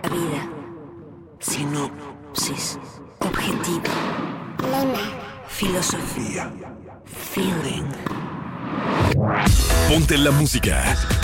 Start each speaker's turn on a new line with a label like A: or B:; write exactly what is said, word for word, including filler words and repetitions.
A: vida. Sinopsis. Objetivo. Lema. Filosofía. Feeling.
B: Ponte la música.